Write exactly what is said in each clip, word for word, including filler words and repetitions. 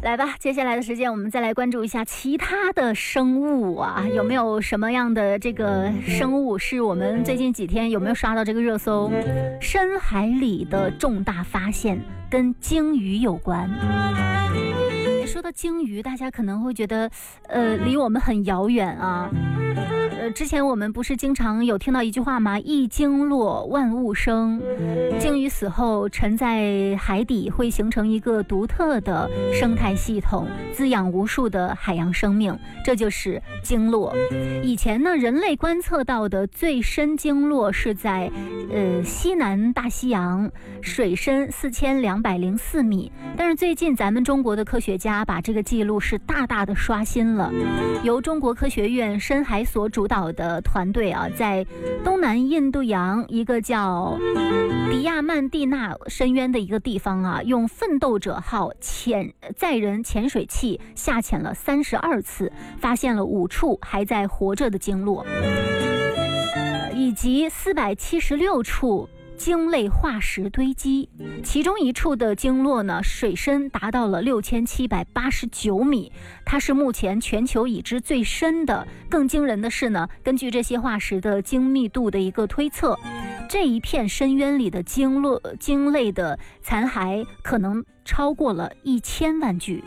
来吧，接下来的时间我们再来关注一下其他的生物啊，有没有什么样的这个生物是我们最近几天有没有刷到这个热搜？深海里的重大发现跟鲸鱼有关。说到鲸鱼，大家可能会觉得呃离我们很遥远啊。呃，之前我们不是经常有听到一句话吗？一鲸落，万物生。鲸鱼死后沉在海底，会形成一个独特的生态系统，滋养无数的海洋生命，这就是鲸落。以前呢，人类观测到的最深鲸落是在呃西南大西洋，水深四千两百零四米。但是最近咱们中国的科学家把这个记录是大大的刷新了，由中国科学院深海所主导的团队啊，在东南印度洋一个叫迪亚曼蒂纳深渊的一个地方啊，用奋斗者号潜载人潜水器下潜了三十二次，发现了五处还在活着的鲸落，以及四百七十六处鲸类化石堆积，其中一处的鲸落呢，水深达到了六千七百八十九米，它是目前全球已知最深的。更惊人的是呢，根据这些化石的精密度的一个推测，这一片深渊里的鲸落鲸类的残骸可能超过了一千万具。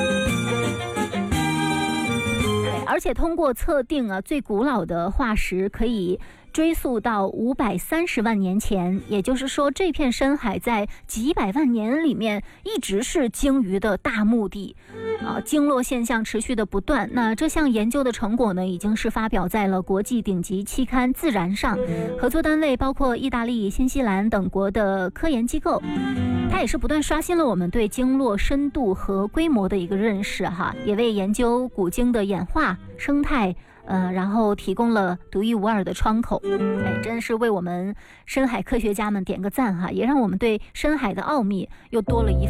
而且通过测定啊，最古老的化石可以追溯到五百三十万年前，也就是说，这片深海在几百万年里面一直是鲸鱼的大墓地啊，鲸落现象持续的不断。那这项研究的成果呢，已经是发表在了国际顶级期刊《自然》上，合作单位包括意大利、新西兰等国的科研机构。它也是不断刷新了我们对鲸落深度和规模的一个认识哈，也为研究古鲸的演化生态呃，然后提供了独一无二的窗口。哎，真是为我们深海科学家们点个赞哈，也让我们对深海的奥秘又多了一